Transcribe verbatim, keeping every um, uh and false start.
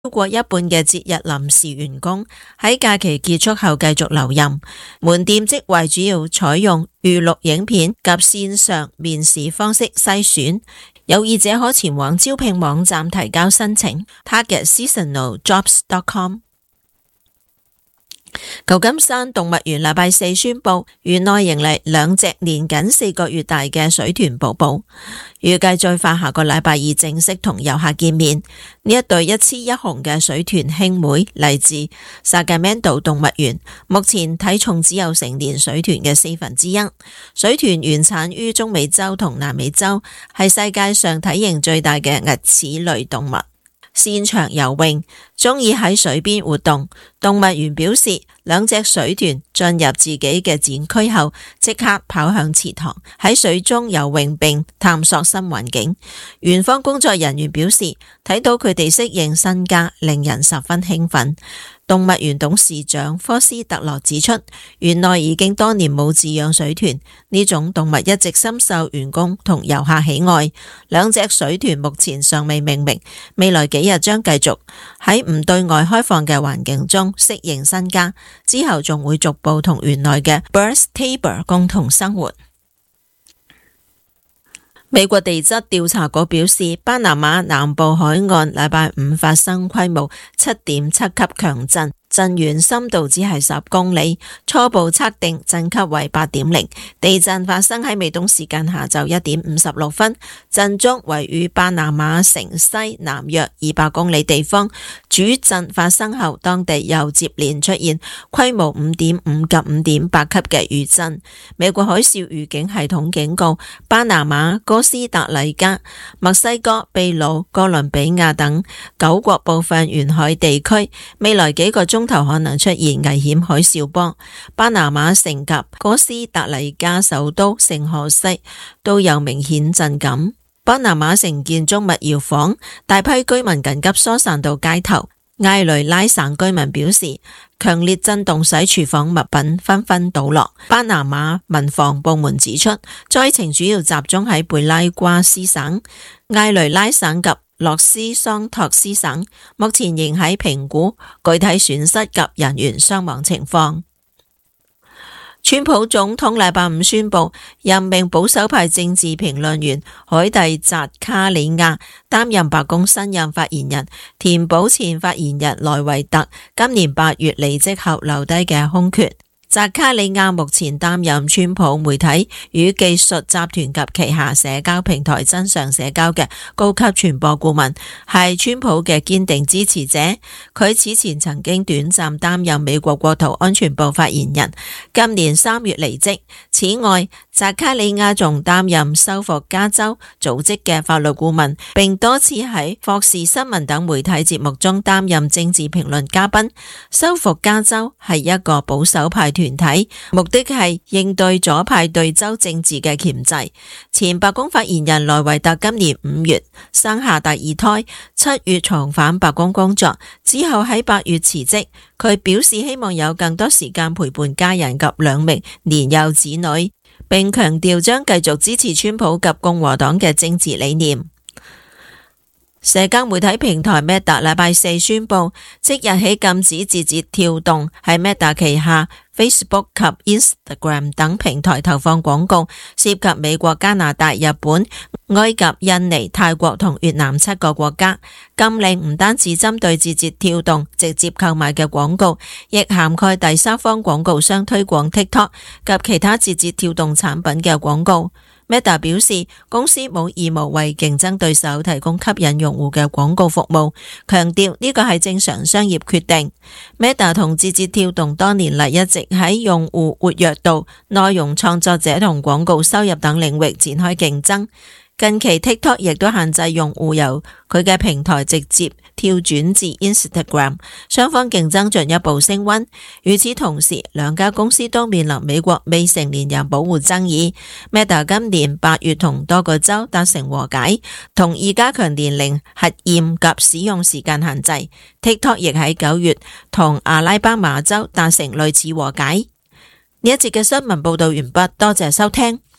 超過一半嘅節日臨時員工喺假期結束後繼續留任。門店職位主要採用預錄影片及線上面試方式篩選，有意者可前往招聘網站提交申請 target seasonal jobs dot com。舊金山動物園禮拜四宣布，園內迎嚟兩隻年僅四個月大嘅水豚寶寶，預計最快下個禮拜二正式同遊客見面。呢一對一雌一雄嘅水豚兄妹嚟自 Sacramento 動物園，目前體重只有成年水豚嘅四分之一。水豚原產於中美洲同南美洲，係世界上體型最大嘅兀齒類動物。擅長游泳，中意喺水邊活動。動物園表示，兩隻水豚進入自己嘅展區後，即刻跑向池塘，喺水中游泳並探索新環境。園方工作人員表示，睇到佢哋適應新家，令人十分興奮。動物園董事長科斯特羅指出，園內已經多年冇飼養水豚，呢種動物一直深受員工同遊客喜愛。兩隻水豚目前尚未命名，未來幾日將繼續喺唔對外開放嘅環境中適應新家，之後仲會逐步同園內嘅 Birds Table 共同生活。美國地質調查局表示，巴拿馬南部海岸禮拜五發生規模七點七級強震，震源深度只係十公里，初步測定震級為八點零。地震發生喺美東時間下晝一點五十六分，震中位於巴拿馬城西南約二百公里地方。主震發生後，當地又接連出現規模五點五及五點八級嘅餘震。美國海嘯預警系統警告巴拿馬、哥斯達黎加、墨西哥、秘魯、哥倫比亞等九國部分沿海地區，未來幾個鐘頭可能出現危險海嘯波。巴拿馬城及哥斯達黎加首都聖荷西都有明顯震感。巴拿馬城建築物搖晃，大批居民緊急疏散到街頭。埃雷拉省居民表示，強烈震動使廚房物品紛紛倒落。巴拿馬民防部門指出，災情主要集中喺貝拉瓜斯省、埃雷拉省及洛斯桑托斯省，目前仍喺評估具體損失及人員傷亡情況。川普總統禮拜五宣布任命保守派政治評論員海蒂扎卡里亞擔任白宮新任發言人，填補前發言人萊維特今年八月離職後留低嘅空缺。扎卡里亞目前擔任川普媒體與技術集團及旗下社交平台真相社交嘅高級傳播顧問，係川普嘅堅定支持者。佢此前曾經短暫擔任美國國土安全部發言人，今年三月離職。此外，扎卡里亞仲擔任修復加州組織嘅法律顧問，並多次喺霍士新聞等媒體節目中擔任政治評論嘉賓。修復加州係一個保守派團體，目的係應對左派對州政治嘅鉗制。前白宮發言人萊維特今年五月生下第二胎，七月重返白宮工作，之後喺八月辭職。佢表示希望有更多時間陪伴家人及兩名年幼子女，並強調將繼續支持川普及共和黨嘅政治理念。社交媒體平台 Meta 禮拜四宣布，即日起禁止字節跳動喺 Meta 旗下 Facebook 及 Instagram 等平台投放廣告，涉及美國、加拿大、日本、埃及、印尼、泰國同越南七個國家。禁令唔單止針對字節跳動直接購買嘅廣告，亦涵蓋第三方廣告商推廣 TikTok 及其他字節跳動產品嘅廣告。Meta 表示，公司冇義務為競爭對手提供吸引用戶嘅廣告服務，強調呢個係正常商業決定。Meta 同字節跳動多年嚟一直喺用戶活躍度、內容創作者同廣告收入等領域展開競爭。近期 TikTok 亦都限制用戶由佢嘅平台直接跳轉至 Instagram， 雙方競爭進一步升溫。與此同時，兩家公司都面臨美國未成年人保護爭議。Meta 今年八月同多個州達成和解，同意加強年齡核驗及使用時間限制。TikTok 亦喺九月同阿拉巴馬州達成類似和解。呢一節嘅新聞報道完畢，多謝收聽。